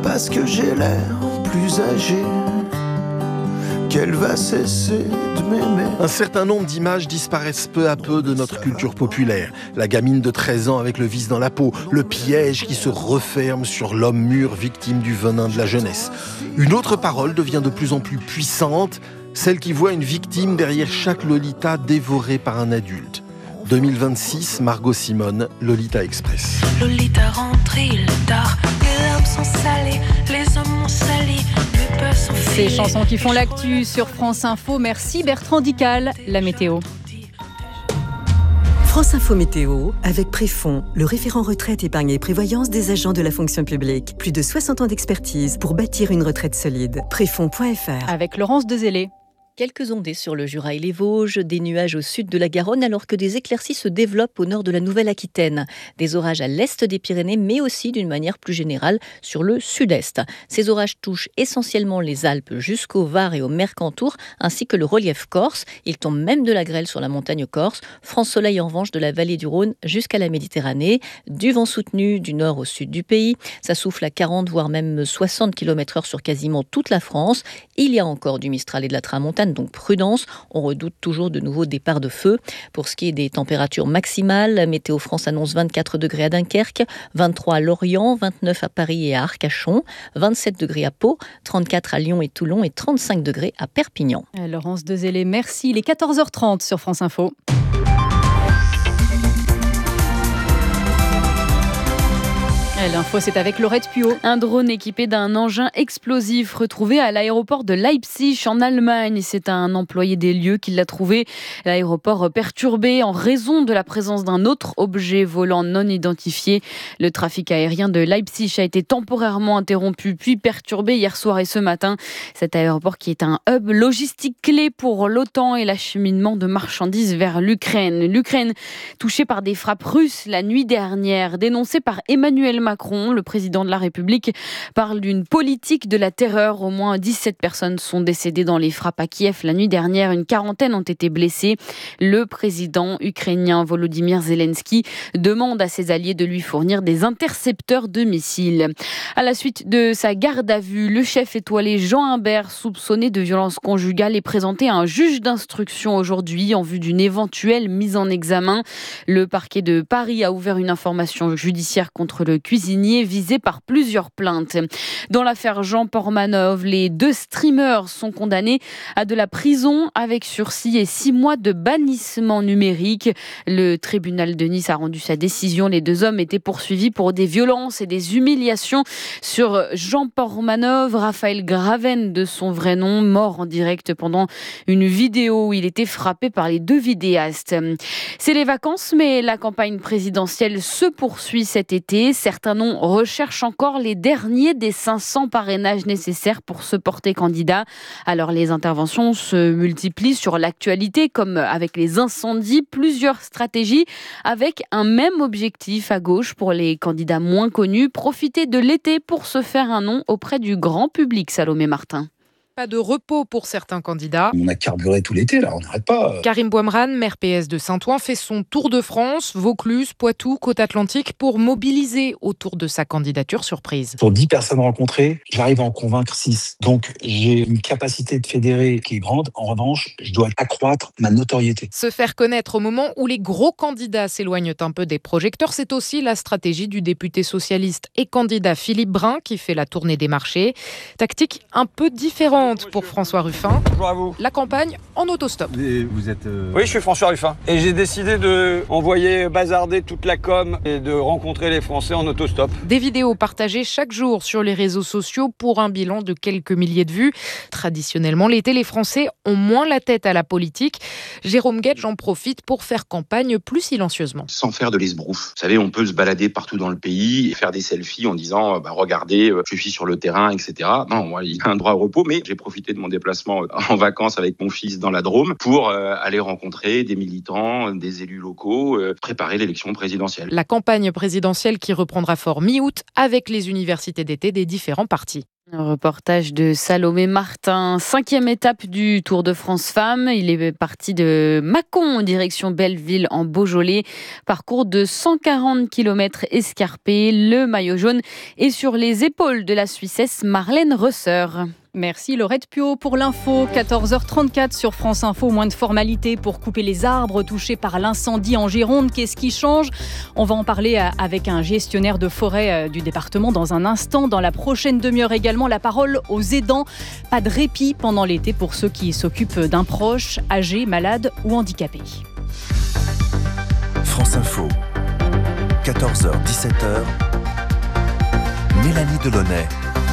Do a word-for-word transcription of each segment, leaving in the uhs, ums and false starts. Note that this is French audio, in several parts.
parce que j'ai l'air plus âgé qu'elle va cesser de m'aimer. Un certain nombre d'images disparaissent peu à peu de notre culture populaire. La gamine de treize ans avec le vice dans la peau, le piège qui se referme sur l'homme mûr victime du venin de la jeunesse. Une autre parole devient de plus en plus puissante, celle qui voit une victime derrière chaque Lolita dévorée par un adulte. deux mille vingt-six, Margot Simone, Lolita Express. Lolita rentrée, il est tard, les larmes sont salées, les hommes m'ont sali, mes peurs sont Ces chansons qui font l'actu sur France Info. Merci Bertrand Dical, la météo. France Info Météo, avec Préfond, le référent retraite, épargne et prévoyance des agents de la fonction publique. Plus de soixante ans d'expertise pour bâtir une retraite solide. Préfond point f r. Avec Laurence Dezellé. Quelques ondées sur le Jura et les Vosges, des nuages au sud de la Garonne, alors que des éclaircies se développent au nord de la Nouvelle-Aquitaine. Des orages à l'est des Pyrénées, mais aussi d'une manière plus générale sur le sud-est. Ces orages touchent essentiellement les Alpes jusqu'au Var et au Mercantour, ainsi que le relief corse. Il tombe même de la grêle sur la montagne corse. Franc soleil en revanche de la vallée du Rhône jusqu'à la Méditerranée. Du vent soutenu du nord au sud du pays. Ça souffle à quarante voire même soixante kilomètres heure sur quasiment toute la France. Il y a encore du Mistral et de la Tramontane, donc prudence, on redoute toujours de nouveaux départs de feu. Pour ce qui est des températures maximales, Météo France annonce vingt-quatre degrés à Dunkerque, vingt-trois à Lorient, vingt-neuf à Paris et à Arcachon, vingt-sept degrés à Pau, trente-quatre à Lyon et Toulon et trente-cinq degrés à Perpignan. Laurence Dezellé, merci. Il est quatorze heures trente sur France Info. L'info, c'est avec Laurette Puot. Un drone équipé d'un engin explosif retrouvé à l'aéroport de Leipzig en Allemagne. C'est un employé des lieux qui l'a trouvé. L'aéroport perturbé en raison de la présence d'un autre objet volant non identifié. Le trafic aérien de Leipzig a été temporairement interrompu puis perturbé hier soir et ce matin. Cet aéroport qui est un hub logistique clé pour l'OTAN et l'acheminement de marchandises vers l'Ukraine. L'Ukraine touchée par des frappes russes la nuit dernière, dénoncée par Emmanuel Macron. Macron, le président de la République, parle d'une politique de la terreur. Au moins dix-sept personnes sont décédées dans les frappes à Kiev la nuit dernière. Une quarantaine ont été blessées. Le président ukrainien Volodymyr Zelensky demande à ses alliés de lui fournir des intercepteurs de missiles. À la suite de sa garde à vue, le chef étoilé Jean Imbert, soupçonné de violence conjugale, est présenté à un juge d'instruction aujourd'hui en vue d'une éventuelle mise en examen. Le parquet de Paris a ouvert une information judiciaire contre le cuisinier visé par plusieurs plaintes. Dans l'affaire Jean Portmanov, les deux streamers sont condamnés à de la prison avec sursis et six mois de bannissement numérique. Le tribunal de Nice a rendu sa décision. Les deux hommes étaient poursuivis pour des violences et des humiliations sur Jean Portmanov, Raphaël Graven de son vrai nom, mort en direct pendant une vidéo où il était frappé par les deux vidéastes. C'est les vacances, mais la campagne présidentielle se poursuit cet été. Certains noms recherchent encore les derniers des cinq cents parrainages nécessaires pour se porter candidat. Alors les interventions se multiplient sur l'actualité, comme avec les incendies, plusieurs stratégies avec un même objectif à gauche pour les candidats moins connus, profiter de l'été pour se faire un nom auprès du grand public. Salomé Martin. Pas de repos pour certains candidats. On a carburé tout l'été, là, on n'arrête pas. Karim Bouamran, maire P S de Saint-Ouen, fait son tour de France, Vaucluse, Poitou, Côte-Atlantique, pour mobiliser autour de sa candidature surprise. Sur dix personnes rencontrées, j'arrive à en convaincre six. Donc j'ai une capacité de fédérer qui est grande. En revanche, je dois accroître ma notoriété. Se faire connaître au moment où les gros candidats s'éloignent un peu des projecteurs, c'est aussi la stratégie du député socialiste et candidat Philippe Brun qui fait la tournée des marchés. Tactique un peu différente pour François Ruffin. Bonjour à vous. La campagne en autostop. Et vous êtes... Euh... Oui, je suis François Ruffin. Et j'ai décidé de envoyer bazarder toute la com et de rencontrer les Français en autostop. Des vidéos partagées chaque jour sur les réseaux sociaux pour un bilan de quelques milliers de vues. Traditionnellement, l'été, les Français ont moins la tête à la politique. Jérôme Guedj en profite pour faire campagne plus silencieusement. Sans faire de l'esbrouf. Vous savez, on peut se balader partout dans le pays et faire des selfies en disant bah, « Regardez, je suis sur le terrain, et cetera » Non, moi, il y a un droit au repos, mais j'ai profité de mon déplacement en vacances avec mon fils dans la Drôme pour euh, aller rencontrer des militants, des élus locaux, euh, préparer l'élection présidentielle. La campagne présidentielle qui reprendra fort mi-août avec les universités d'été des différents partis. Un reportage de Salomé Martin. Cinquième étape du Tour de France Femmes. Il est parti de Mâcon en direction Belleville en Beaujolais. Parcours de cent quarante kilomètres escarpés. Le maillot jaune est sur les épaules de la Suissesse Marlène Reusser. Merci Laurette Puot pour l'info. quatorze heures trente-quatre sur France Info. Moins de formalités pour couper les arbres touchés par l'incendie en Gironde. Qu'est-ce qui change ? On va en parler avec un gestionnaire de forêt du département dans un instant. Dans la prochaine demi-heure également, la parole aux aidants. Pas de répit pendant l'été pour ceux qui s'occupent d'un proche, âgé, malade ou handicapé. France Info, quatorze heures dix-sept heures. Mélanie Delaunay.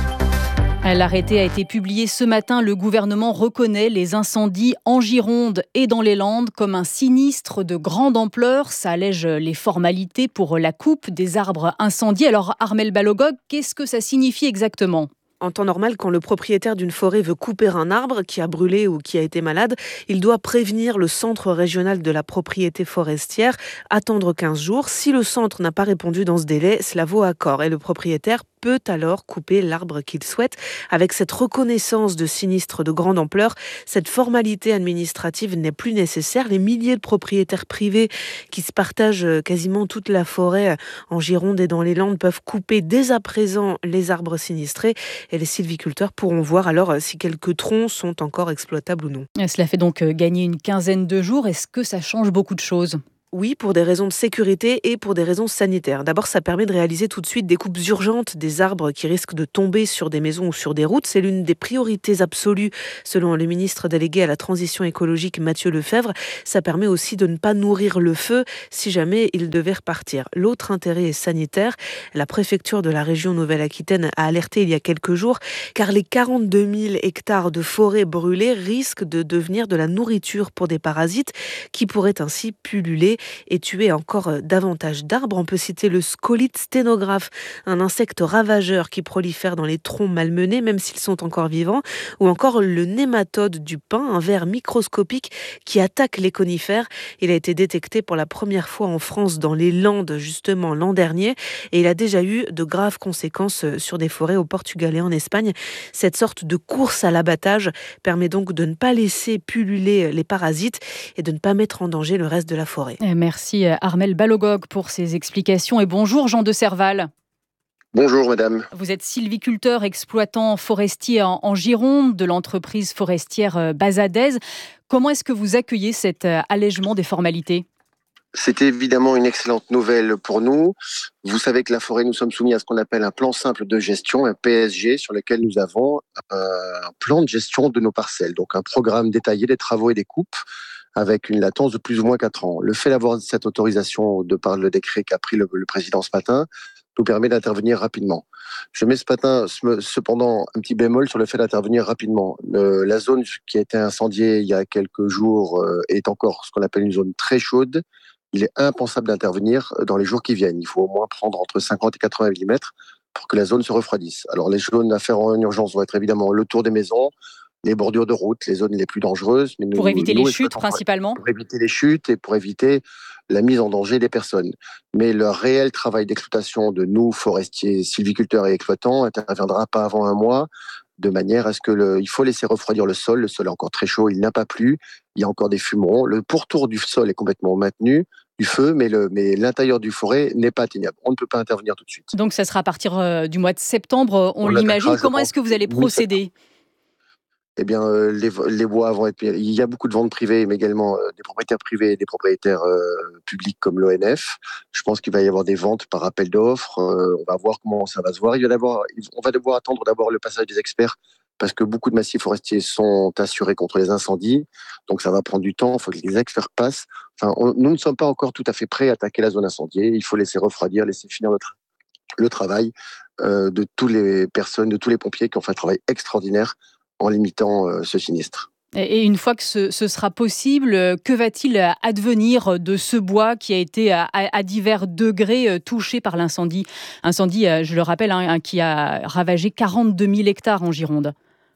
L'arrêté a été publié ce matin. Le gouvernement reconnaît les incendies en Gironde et dans les Landes comme un sinistre de grande ampleur. Ça allège les formalités pour la coupe des arbres incendiés. Alors Armelle Balogog, qu'est-ce que ça signifie exactement ? En temps normal, quand le propriétaire d'une forêt veut couper un arbre qui a brûlé ou qui a été malade, il doit prévenir le centre régional de la propriété forestière, attendre quinze jours. Si le centre n'a pas répondu dans ce délai, cela vaut accord et le propriétaire peut alors couper l'arbre qu'il souhaite. Avec cette reconnaissance de sinistre de grande ampleur, cette formalité administrative n'est plus nécessaire. Les milliers de propriétaires privés qui se partagent quasiment toute la forêt en Gironde et dans les Landes peuvent couper dès à présent les arbres sinistrés et les sylviculteurs pourront voir alors si quelques troncs sont encore exploitables ou non. Cela fait donc gagner une quinzaine de jours. Est-ce que ça change beaucoup de choses ? Oui, pour des raisons de sécurité et pour des raisons sanitaires. D'abord, ça permet de réaliser tout de suite des coupes urgentes des arbres qui risquent de tomber sur des maisons ou sur des routes. C'est l'une des priorités absolues, selon le ministre délégué à la transition écologique Mathieu Lefebvre. Ça permet aussi de ne pas nourrir le feu si jamais il devait repartir. L'autre intérêt est sanitaire. La préfecture de la région Nouvelle-Aquitaine a alerté il y a quelques jours, car les quarante-deux mille hectares de forêt brûlées risquent de devenir de la nourriture pour des parasites qui pourraient ainsi pulluler et tuer encore davantage d'arbres. On peut citer le scolite sténographe, un insecte ravageur qui prolifère dans les troncs malmenés, même s'ils sont encore vivants, ou encore le nématode du pin, un ver microscopique qui attaque les conifères. Il a été détecté pour la première fois en France dans les Landes, justement l'an dernier, et il a déjà eu de graves conséquences sur des forêts au Portugal et en Espagne. Cette sorte de course à l'abattage permet donc de ne pas laisser pulluler les parasites et de ne pas mettre en danger le reste de la forêt. Merci Armelle Balogog pour ces explications et bonjour Jean de Serval. Bonjour madame. Vous êtes sylviculteur, exploitant forestier en, en Gironde de l'entreprise forestière Bazadez. Comment est-ce que vous accueillez cet allègement des formalités ? C'est évidemment une excellente nouvelle pour nous. Vous savez que la forêt, nous sommes soumis à ce qu'on appelle un plan simple de gestion, un P S G, sur lequel nous avons un plan de gestion de nos parcelles, donc un programme détaillé des travaux et des coupes, avec une latence de plus ou moins quatre ans. Le fait d'avoir cette autorisation de par le décret qu'a pris le, le président ce matin nous permet d'intervenir rapidement. Je mets ce matin cependant un petit bémol sur le fait d'intervenir rapidement. Euh, la zone qui a été incendiée il y a quelques jours euh, est encore ce qu'on appelle une zone très chaude. Il est impensable d'intervenir dans les jours qui viennent. Il faut au moins prendre entre cinquante et quatre-vingts millimètres pour que la zone se refroidisse. Alors les zones à faire en urgence vont être évidemment le tour des maisons, les bordures de route, les zones les plus dangereuses. Mais nous, pour éviter nous, les chutes principalement. Pour éviter les chutes et pour éviter la mise en danger des personnes. Mais le réel travail d'exploitation de nous, forestiers, sylviculteurs et exploitants, interviendra pas avant un mois, de manière à ce que le, il faut laisser refroidir le sol. Le sol est encore très chaud, il n'a pas plu, il y a encore des fumerons. Le pourtour du sol est complètement maintenu, du feu, mais, le, mais l'intérieur du forêt n'est pas atteignable. On ne peut pas intervenir tout de suite. Donc ça sera à partir euh, du mois de septembre, on, on l'imagine. Comment est-ce que vous allez procéder ? Eh bien, euh, les, les bois vont être... Il y a beaucoup de ventes privées, mais également euh, des propriétaires privés et des propriétaires euh, publics comme l'O N F. Je pense qu'il va y avoir des ventes par appel d'offres. Euh, on va voir comment ça va se voir. Il va d'abord, on va devoir attendre d'abord le passage des experts parce que beaucoup de massifs forestiers sont assurés contre les incendies. Donc, ça va prendre du temps. Il faut que les experts passent. Enfin, on, nous ne sommes pas encore tout à fait prêts à attaquer la zone incendiée. Il faut laisser refroidir, laisser finir le, tra- le travail euh, de toutes les personnes, de tous les pompiers qui ont fait un travail extraordinaire en limitant euh, ce sinistre. Et une fois que ce, ce sera possible, que va-t-il advenir de ce bois qui a été à, à divers degrés touché par l'incendie ? Incendie, je le rappelle, hein, qui a ravagé quarante-deux mille hectares en Gironde.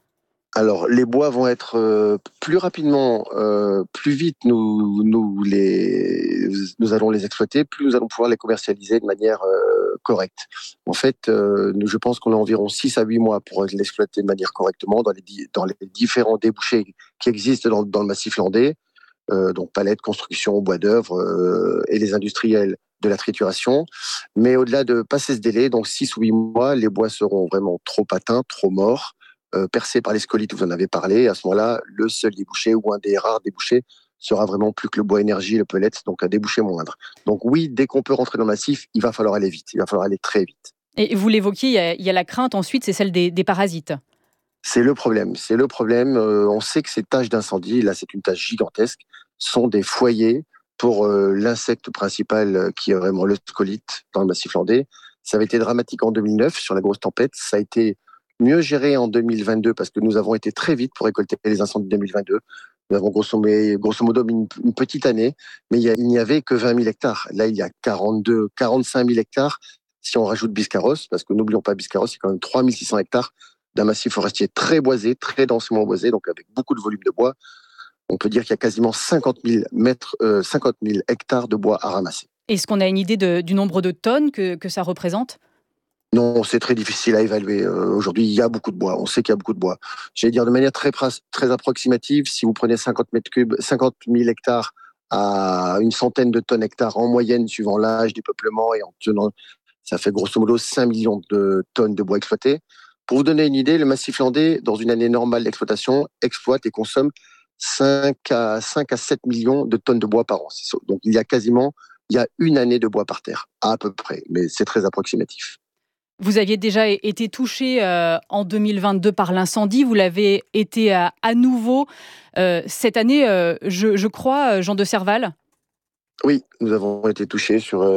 Alors, les bois vont être euh, plus rapidement, euh, plus vite nous, nous, les, nous allons les exploiter, plus nous allons pouvoir les commercialiser de manière euh, correcte. En fait, euh, nous, je pense qu'on a environ six à huit mois pour l'exploiter de manière correctement dans les, dans les différents débouchés qui existent dans, dans le massif landais, euh, donc palettes, construction, bois d'œuvre euh, et les industriels de la trituration. Mais au-delà de passer ce délai, donc six ou huit mois, les bois seront vraiment trop atteints, trop morts, Euh, percé par les scolytes, vous en avez parlé. À ce moment-là, le seul débouché ou un des rares débouchés sera vraiment plus que le bois énergie, le pellet, donc un débouché moindre. Donc oui, dès qu'on peut rentrer dans le massif, il va falloir aller vite, il va falloir aller très vite. Et vous l'évoquiez, il y a, il y a la crainte ensuite, c'est celle des, des parasites. C'est le problème, c'est le problème. Euh, on sait que ces taches d'incendie, là c'est une tâche gigantesque, sont des foyers pour euh, l'insecte principal euh, qui est vraiment le scolyte dans le massif landais. Ça avait été dramatique en deux mille neuf sur la grosse tempête, ça a été mieux géré en deux mille vingt-deux parce que nous avons été très vite pour récolter les incendies de deux mille vingt-deux. Nous avons grosso modo, grosso modo une, une petite année, mais il, y a, il n'y avait que vingt mille hectares. Là, il y a quarante-deux, quarante-cinq mille hectares si on rajoute Biscarrosse, parce que n'oublions pas Biscarrosse, c'est quand même trois mille six cents hectares d'un massif forestier très boisé, très densément boisé, donc avec beaucoup de volume de bois. On peut dire qu'il y a quasiment cinquante mille mètres, euh, cinquante mille hectares de bois à ramasser. Est-ce qu'on a une idée de, du nombre de tonnes que, que ça représente ? Non, c'est très difficile à évaluer. Euh, aujourd'hui, il y a beaucoup de bois. On sait qu'il y a beaucoup de bois. J'allais dire de manière très, très approximative, si vous prenez cinquante mètres cubes, cinquante mille hectares à une centaine de tonnes hectares en moyenne, suivant l'âge du peuplement et en tenant, ça fait grosso modo cinq millions de tonnes de bois exploités. Pour vous donner une idée, le massif landais, dans une année normale d'exploitation, exploite et consomme cinq à sept millions de tonnes de bois par an. Donc, il y a quasiment, il y a une année de bois par terre, à peu près, mais c'est très approximatif. Vous aviez déjà été touché euh, en deux mille vingt-deux par l'incendie. Vous l'avez été à, à nouveau euh, cette année, euh, je, je crois, Jean de Serval. Oui, nous avons été touchés sur, euh,